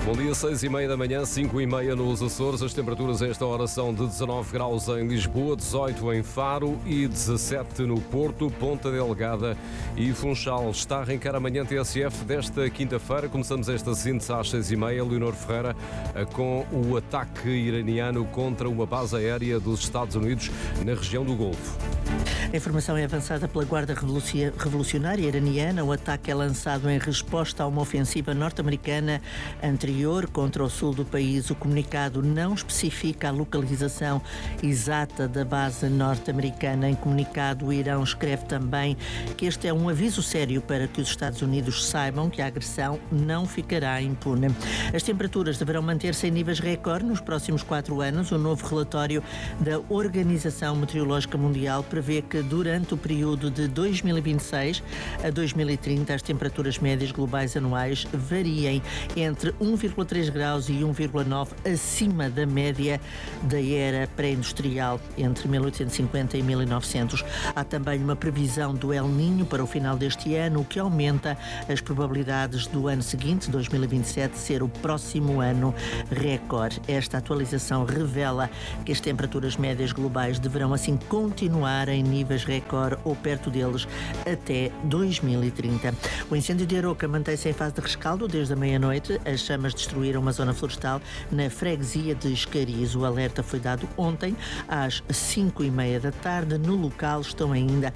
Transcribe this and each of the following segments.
Bom dia, 6h30 da manhã, 5h30 nos Açores. As temperaturas a esta hora são de 19 graus em Lisboa, 18 em Faro e 17 no Porto, Ponta Delgada e Funchal. Está a arrancar a manhã TSF desta quinta-feira. Começamos esta síntese às 6h30. Leonor Ferreira com o ataque iraniano contra uma base aérea dos Estados Unidos na região do Golfo. A informação é avançada pela Guarda Revolucionária Iraniana. O ataque é lançado em resposta a uma ofensiva norte-americana anterior contra o sul do país. O comunicado não especifica a localização exata da base norte-americana. Em comunicado, o Irão escreve também que este é um aviso sério para que os Estados Unidos saibam que a agressão não ficará impune. As temperaturas deverão manter-se em níveis recorde nos próximos 4 anos. O novo relatório da Organização Meteorológica Mundial prevê que durante o período de 2026 a 2030 as temperaturas médias globais anuais variem entre 1,3 graus e 1,9 acima da média da era pré-industrial entre 1850 e 1900. Há também uma previsão do El Niño para o final deste ano, o que aumenta as probabilidades do ano seguinte, 2027, ser o próximo ano recorde. Esta atualização revela que as temperaturas médias globais deverão assim continuar em níveis recorde ou perto deles até 2030. O incêndio de Aroca mantém-se em fase de rescaldo desde a meia-noite. As chamas destruíram uma zona florestal na freguesia de Escariz. O alerta foi dado ontem às 5h30 da tarde. No local estão ainda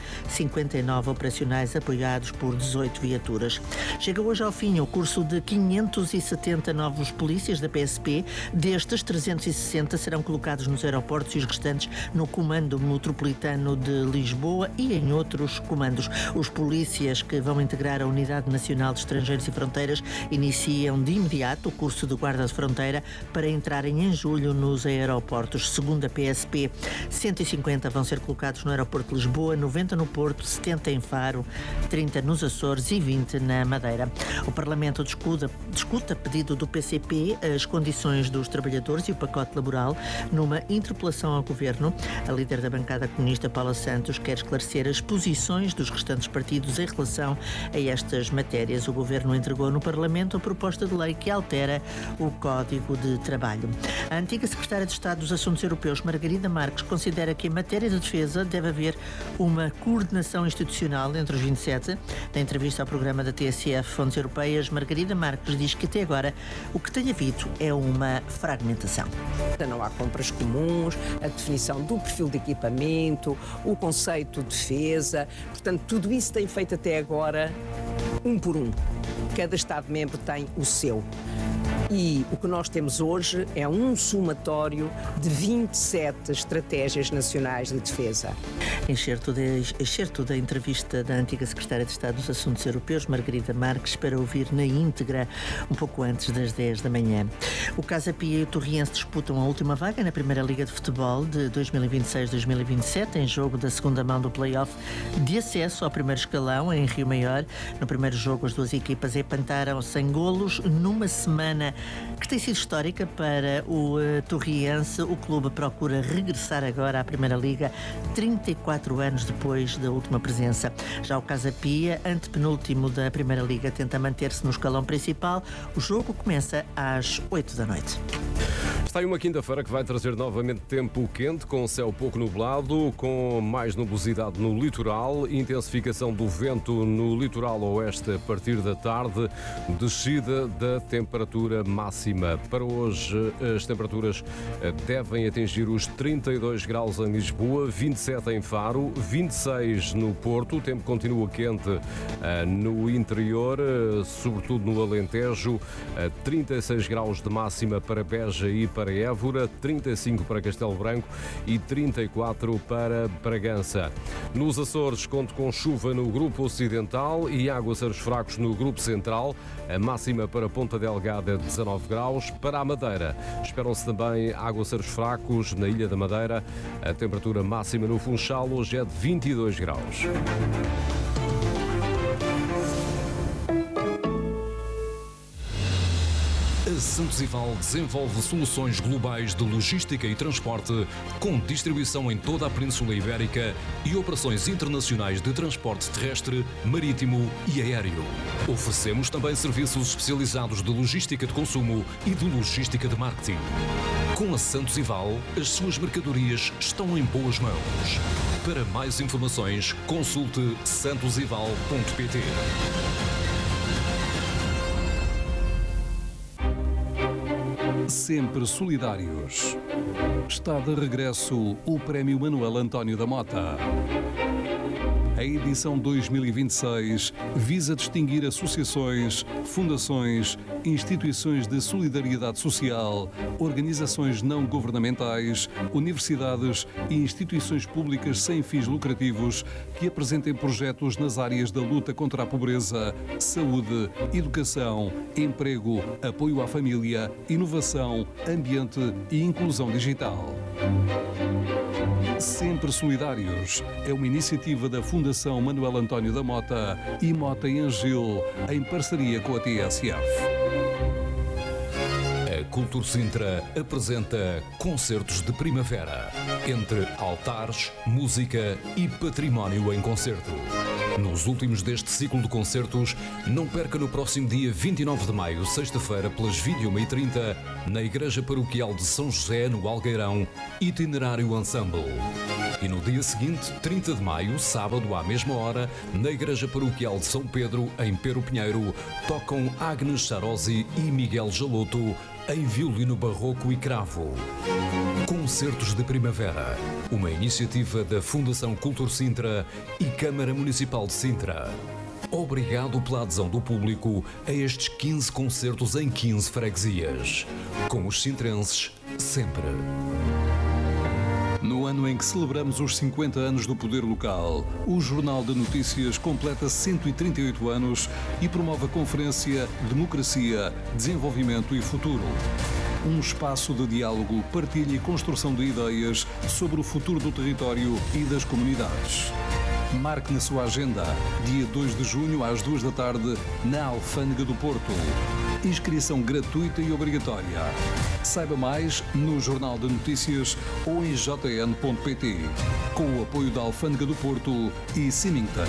59 operacionais apoiados por 18 viaturas. Chega hoje ao fim o curso de 570 novos polícias da PSP. Destes, 360 serão colocados nos aeroportos e os restantes no Comando Metropolitano de Lisboa e em outros comandos. Os polícias que vão integrar a Unidade Nacional de Estrangeiros e Fronteiras iniciam de imediato o curso de guarda de fronteira para entrarem em julho nos aeroportos. Segundo a PSP, 150 vão ser colocados no aeroporto de Lisboa, 90 no Porto, 70 em Faro, 30 nos Açores e 20 na Madeira. O Parlamento discute a pedido do PCP as condições dos trabalhadores e o pacote laboral numa interpelação ao Governo. A líder da bancada comunista, Paula Santos, quer esclarecer as posições dos restantes partidos em relação a estas matérias. O Governo entregou no Parlamento a proposta de lei que altera o Código de Trabalho. A antiga Secretária de Estado dos Assuntos Europeus, Margarida Marques, considera que em matéria de defesa deve haver uma coordenação institucional entre os 27. Na entrevista ao programa da TSF Fontes Europeias, Margarida Marques diz que até agora o que tem havido é uma fragmentação. Não há compras comuns, a definição do perfil de equipamento, o conceito de defesa, portanto, tudo isso tem feito até agora um por um. Cada Estado-membro tem o seu. E o que nós temos hoje é um somatório de 27 estratégias nacionais de defesa. Excerto da entrevista da antiga Secretária de Estado dos Assuntos Europeus, Margarida Marques, para ouvir na íntegra um pouco antes das 10 da manhã. O Casa Pia e o Torriense disputam a última vaga na Primeira Liga de Futebol de 2026-2027, em jogo da segunda mão do play-off de acesso ao primeiro escalão em Rio Maior. No primeiro jogo, as duas equipas empataram sem golos numa semana que tem sido histórica para o Torriense. O clube procura regressar agora à Primeira Liga 34 anos depois da última presença. Já o Casa Pia, antepenúltimo da Primeira Liga, tenta manter-se no escalão principal. O jogo começa às 8 da noite. Está aí uma quinta-feira que vai trazer novamente tempo quente, com céu pouco nublado, com mais nubosidade no litoral, intensificação do vento no litoral oeste a partir da tarde, descida da temperatura máxima. Para hoje, as temperaturas devem atingir os 32 graus em Lisboa, 27 em Faro, 26 no Porto. O tempo continua quente no interior, sobretudo no Alentejo, 36 graus de máxima para Beja e para Évora, 35 para Castelo Branco e 34 para Bragança. Nos Açores, conto com chuva no grupo ocidental e aguaceiros fracos no grupo central. A máxima para Ponta Delgada, 19 graus. Para a Madeira, esperam-se também aguaceiros fracos na Ilha da Madeira. A temperatura máxima no Funchal hoje é de 22 graus. A Santos Ival desenvolve soluções globais de logística e transporte, com distribuição em toda a Península Ibérica e operações internacionais de transporte terrestre, marítimo e aéreo. Oferecemos também serviços especializados de logística de consumo e de logística de marketing. Com a Santos Ival, as suas mercadorias estão em boas mãos. Para mais informações, consulte santosival.pt. Sempre solidários. Está de regresso o Prémio Manuel António da Mota. A edição 2026 visa distinguir associações, fundações, instituições de solidariedade social, organizações não governamentais, universidades e instituições públicas sem fins lucrativos que apresentem projetos nas áreas da luta contra a pobreza, saúde, educação, emprego, apoio à família, inovação, ambiente e inclusão digital. Sempre Solidários é uma iniciativa da Fundação Manuel António da Mota e Mota e Angil, em parceria com a TSF. A Cultur Sintra apresenta Concertos de Primavera, entre altares, música e património em concerto. Nos últimos deste ciclo de concertos, não perca no próximo dia 29 de maio, sexta-feira, pelas 21h30, na Igreja Paroquial de São José, no Algueirão, Itinerário Ensemble. E no dia seguinte, 30 de maio, sábado, à mesma hora, na Igreja Paroquial de São Pedro, em Pero Pinheiro, tocam Agnes Charosi e Miguel Jaloto em violino barroco e cravo. Concertos de Primavera, uma iniciativa da Fundação Cultur Sintra e Câmara Municipal de Sintra. Obrigado pela adesão do público a estes 15 concertos em 15 freguesias. Com os sintrenses, sempre. No ano em que celebramos os 50 anos do Poder Local, o Jornal de Notícias completa 138 anos e promove a conferência Democracia, Desenvolvimento e Futuro. Um espaço de diálogo, partilha e construção de ideias sobre o futuro do território e das comunidades. Marque na sua agenda, dia 2 de junho às 2 da tarde, na Alfândega do Porto. Inscrição gratuita e obrigatória. Saiba mais no Jornal de Notícias ou em jn.pt, com o apoio da Alfândega do Porto e Symington.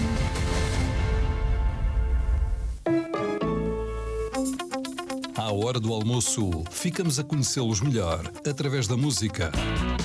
À hora do almoço, ficamos a conhecê-los melhor através da música.